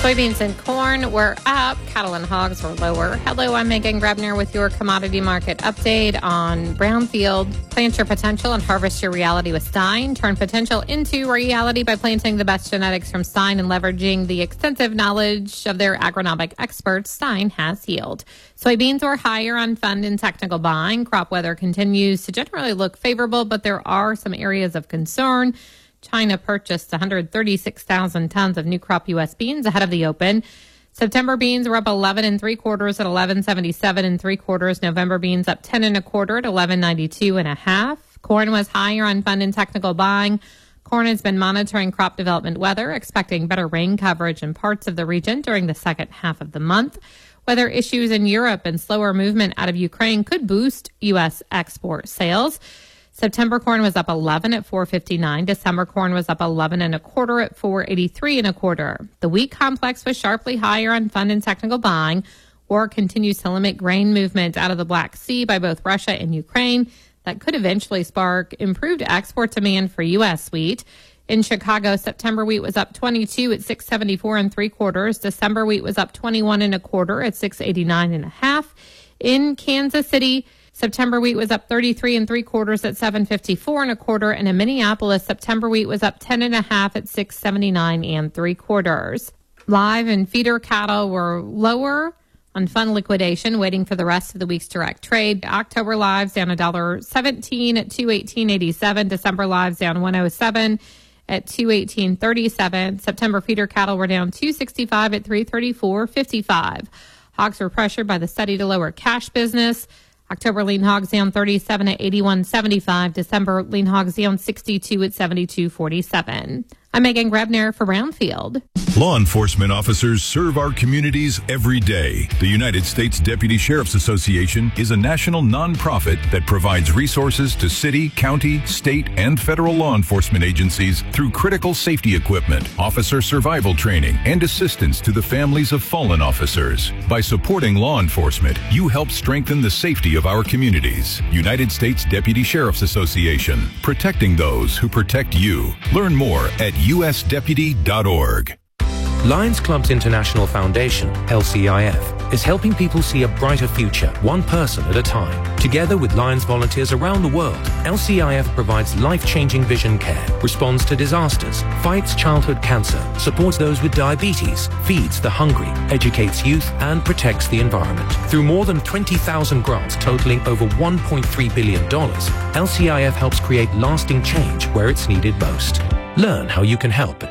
Soybeans and corn were up. Cattle and hogs were lower. Hello, I'm Megan Grebner with your commodity market update on Brownfield. Plant your potential and harvest your reality with Stein. Turn potential into reality by planting the best genetics from Stein and leveraging the extensive knowledge of their agronomic experts. Stein has yield. Soybeans were higher on fund and technical buying. Crop weather continues to generally look favorable, but there are some areas of concern. China purchased 136,000 tons of new crop U.S. beans ahead of the open. September beans were up 11 3/4 at 11.77 3/4. November beans up 10 1/4 at 11.92 1/2. Corn was higher on fund and technical buying. Corn has been monitoring crop development weather, expecting better rain coverage in parts of the region during the second half of the month. Weather issues in Europe and slower movement out of Ukraine could boost U.S. export sales. September corn was up 11 at 4.59. December corn was up 11 1/4 at 4.83 1/4. The wheat complex was sharply higher on fund and technical buying. War continues to limit grain movement out of the Black Sea by both Russia and Ukraine. That could eventually spark improved export demand for U.S. wheat. In Chicago, September wheat was up 22 at 6.74 3/4. December wheat was up 21 1/4 at 6.89 1/2. In Kansas City, September wheat was up 33 3/4 at 7.54 1/4, and in Minneapolis, September wheat was up 10 1/2 at 6.79 3/4. Live and feeder cattle were lower on fund liquidation, waiting for the rest of the week's direct trade. October lives down $1.17 at 218.87. December lives down 107 at 218.37. September feeder cattle were down 265 at 334.55. Hogs were pressured by the steady to lower cash business. October lean hogs down 37 at 81.75. December lean hogs down 62 at 72.47. I'm Megan Grebner for Brownfield. Law enforcement officers serve our communities every day. The United States Deputy Sheriff's Association is a national nonprofit that provides resources to city, county, state, and federal law enforcement agencies through critical safety equipment, officer survival training, and assistance to the families of fallen officers. By supporting law enforcement, you help strengthen the safety of our communities. United States Deputy Sheriff's Association, protecting those who protect you. Learn more at usdeputy.org. Lions Clubs International Foundation, LCIF, is helping people see a brighter future, one person at a time. Together with Lions volunteers around the world, LCIF provides life-changing vision care, responds to disasters, fights childhood cancer, supports those with diabetes, feeds the hungry, educates youth, and protects the environment. Through more than 20,000 grants totaling over $1.3 billion, LCIF helps create lasting change where it's needed most. Learn how you can help at